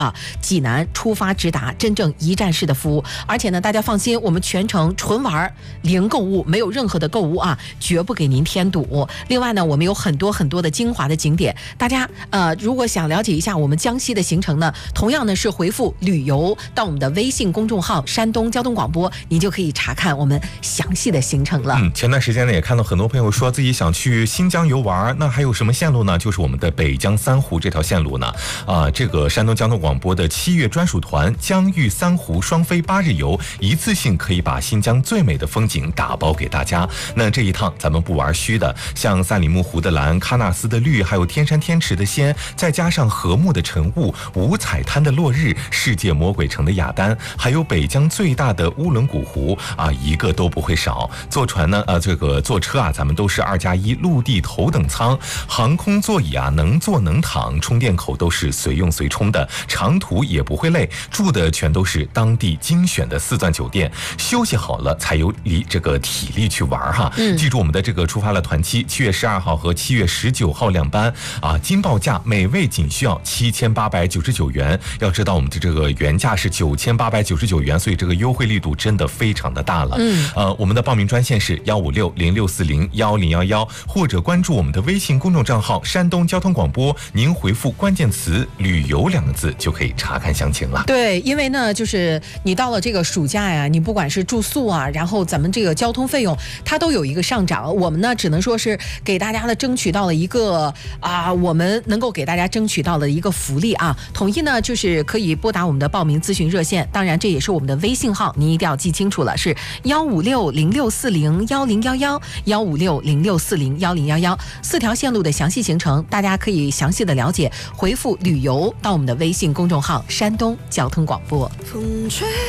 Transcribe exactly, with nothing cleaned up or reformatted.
啊，济南出发直达，真正一站式的服务。而且呢，大家放心，我们全程纯玩零购物，没有任何的购物啊，绝不给您添堵。另外呢，我们有很多很多的精华的景点，大家呃，如果想了解一下我们江西的行程呢，同样呢是回复旅游到我们的微信公众号山东交通广播，你就可以查看我们详细的行程了。 嗯，前段时间呢也看到很多朋友说自己想去新疆游玩，那还有什么线路呢？就是我们的北疆三湖这条线路呢，啊，这个山东交通广播的七月专属团疆域三湖双飞八日游，一次性可以把新疆最美的风景打包给大家。那这一趟咱们不玩虚的，像赛里木湖的蓝、喀纳斯的绿，还有天山天池的仙，再加上禾木的晨雾、五彩滩的落日、世界魔鬼城的雅丹，还有北疆最大的乌伦古湖啊，一个都不会少。坐船呢，呃，这个坐车啊，咱们都是二加一陆地头等舱，航空座椅啊能坐能躺，充电口都是随用随充的，长途也不会累，住的全都是当地精选的四钻酒店，休息好了才有力这个体力去玩哈。嗯，记住我们的这个出发了团期，七月十二号和七月十九号两班啊，金报价每位仅需要七千八百九十九元。要知道我们的这个原价是九千八百九十九元，所以这个优惠力度真的非常的大了。嗯，呃，我们的报名专线是幺五六零六四零幺零幺幺，或者关注我们的微信公众账号山东交通广播，您回复关键词旅游两个字就可以查看详情了。 对，因为呢，就是你到了这个暑假呀，你不管是住宿啊，然后咱们这个交通费用，它都有一个上涨。我们呢，只能说是给大家呢争取到了一个啊，我们能够给大家争取到了一个福利啊。统一呢，就是可以拨打我们的报名咨询热线，当然这也是我们的微信号，您一定要记清楚了，是幺五六零六四零幺零幺幺幺五六零六四零幺零幺幺。四条线路的详细行程，大家可以详细的了解，回复旅游到我们的微信公众号山东交通广播。风吹